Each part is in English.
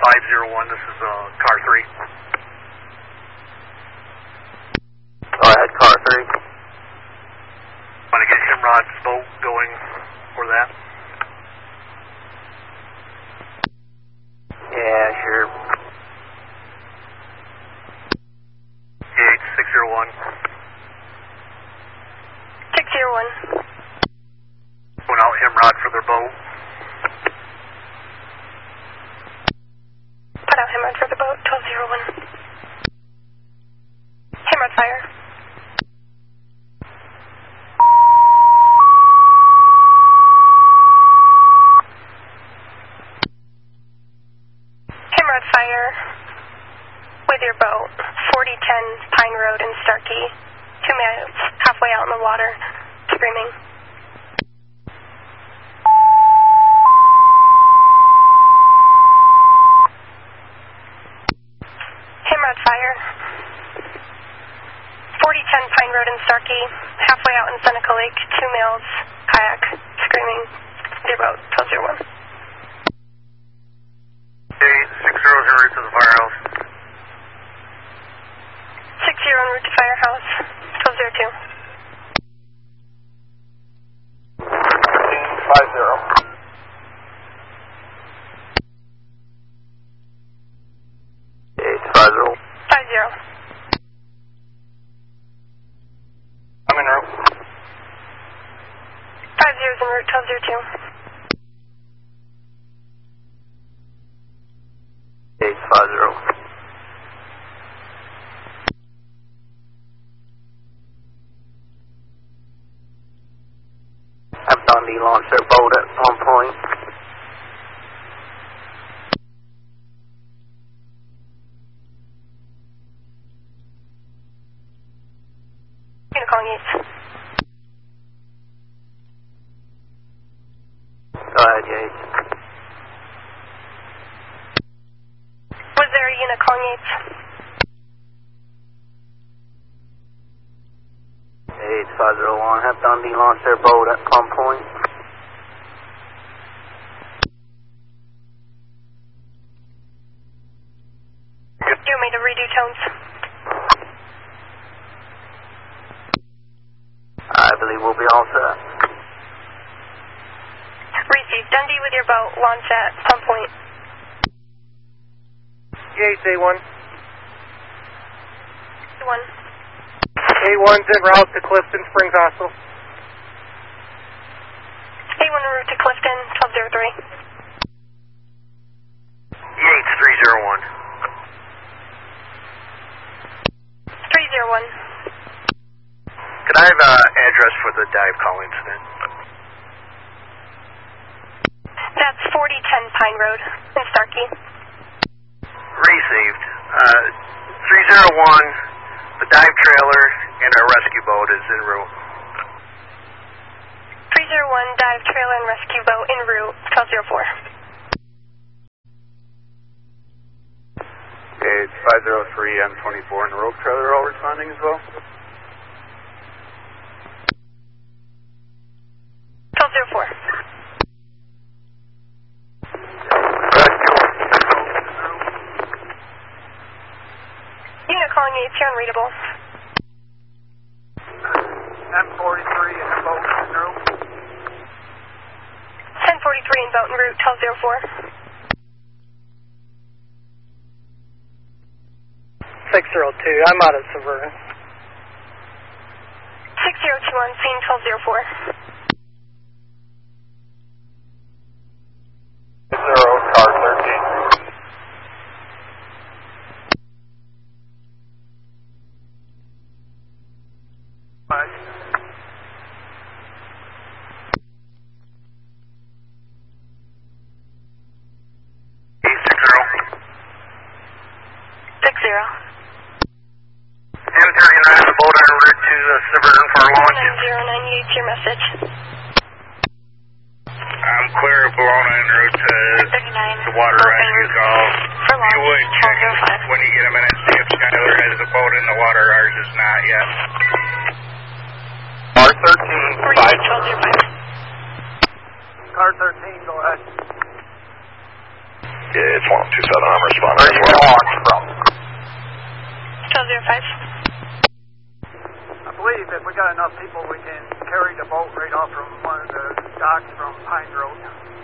501, this is car 3. Go ahead, car 3. Want to get Himrod's boat going for that? Yeah, sure. 601. 601. Going out Himrod for their boat. Put out Himrod for the boat, 1201. Himrod fire. Himrod fire with your boat, 4010 Pine Road in Starkey. 2 minutes, halfway out in the water, screaming. Himrod fire. 4010 Pine Road in Starkey, halfway out in Seneca Lake, 2 males, kayak, screaming. Your boat, 1201. 60 en route to the firehouse. 60 en route to firehouse, 1202. 50. 50. 50. I'm en route. 50's en route, 1202. 50. Have Dundee launched their boat at one point. Unicon Yates. Go ahead, Yates. Was there a Unicon Yates? 501. Have Dundee launched their boat at one point. Do you want me to redo tones? I believe we'll be all set. Receive. Dundee with your boat, launch at Pump Point. Yates, A1. A1. A1's en route to Clifton Springs Hospital. A1 en route to Clifton, 1203. Yates 301. 301. Could I have an address for the dive call incident? That's 4010 Pine Road in Starkey. Received. 301, the dive trailer and a rescue boat is en route. 301 dive trailer and rescue boat en route, 1204. Okay, it's 503 M24 and the rope trailer all responding as well. 1204. Unit calling Yates, you're unreadable. M43 and boat en route. 1043 in boat en route, 1204. 602, I'm out of Severn. 6021, scene 1204. 0, car 13. Your message. I'm clear of Bologna en route to 39. the water rescue call. For launch, You would check 1205. when you get a minute, see if Skyler has a boat in the water. Ours is not yet. Car 13, 1205. Car 13, go ahead. Yeah, it's 1027. I'm responding. Where are you launch from? 1205. I believe if we got enough people, we can carry the boat right off from one of the docks from Pine Road.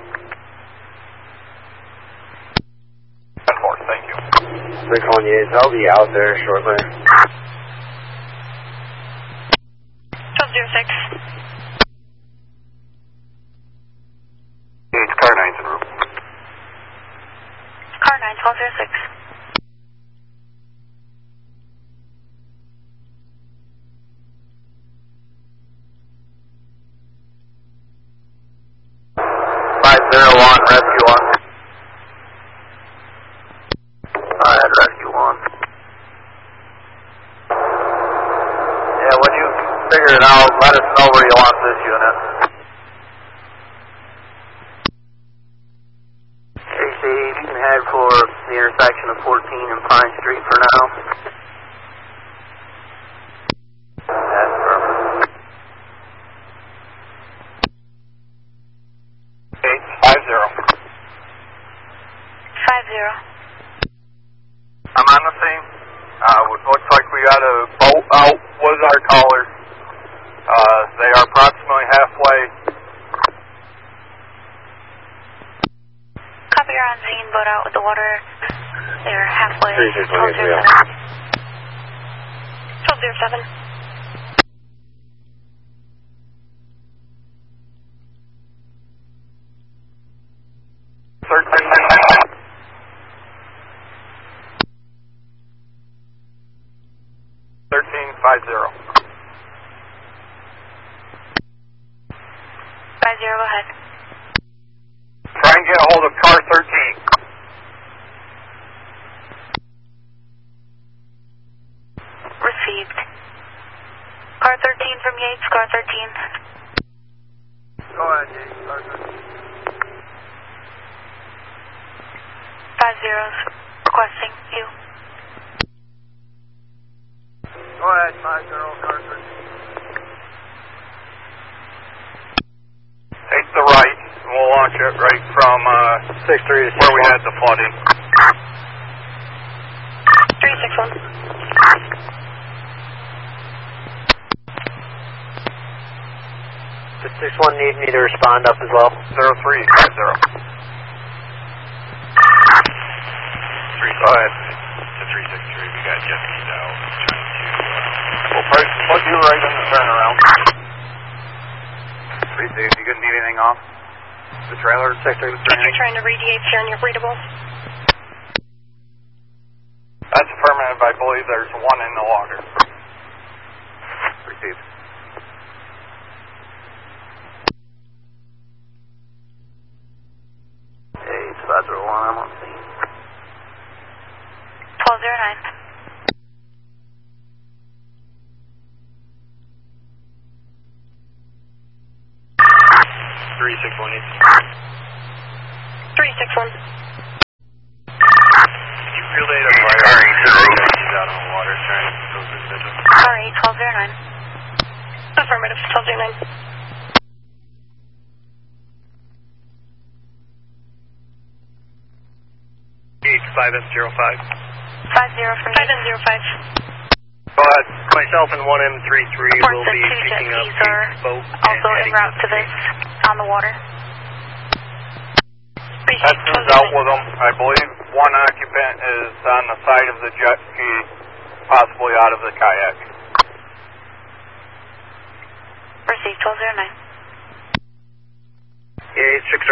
Thank you. 6-1 Yates, I'll be out there shortly. 1206. It's car 9's en route. Car 9, 1206. Rescue 1. Alright, Rescue 1. Yeah, when you figure it out, let us know where you want this unit. AC, you can head for the intersection of 14 and Pine Street for now. That's perfect. 850. 50. I'm on the scene. Looks like we got a boat out with our callers. They are approximately halfway. Copy, you're on scene, boat out with the water. They're halfway. 1207. 1207. Go ahead. Try and get a hold of car 13. Received. Car 13 from Yates, car 13. Go ahead, Yates. Car 13. 50's requesting you. Go ahead, 50, car 13. Take the right, and we'll launch it right from 6-3 to where we had the flooding. 361. Does 6-1 need me to respond up as well? 0350. Go ahead. To 363, we got jet skis out. We'll plug you right in the turnaround. 360, you couldn't need anything off the trailer sector? If you're trying to read Yates here on your readable. That's affirmative. I believe there's one in the water. Received. Hey, it's 501, I'm on scene. 1209. 361. 361. You relayed a fire. He's out on the water trying to go through the vigil. Sorry, 1209. Affirmative, 1209. Gauge 5S05. 50 from 505. Go ahead. Myself and 1M33 Report will that be 2 jet picking up skis are the boat also en route to this on the water. Heston's out with them. I believe one occupant is on the side of the jet ski, possibly out of the kayak. Received, 1209. Yeah, 60.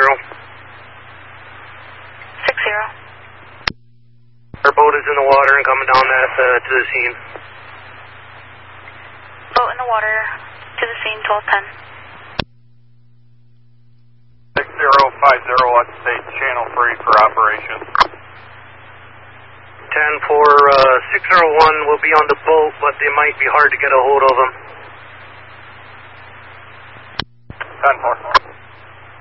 60. Our boat is in the water and coming down that to the scene. Boat in the water to the scene, 1210. 6050, let's stay channel free for operation. 10 for 601 will be on the boat, but they might be hard to get a hold of them. 10-4.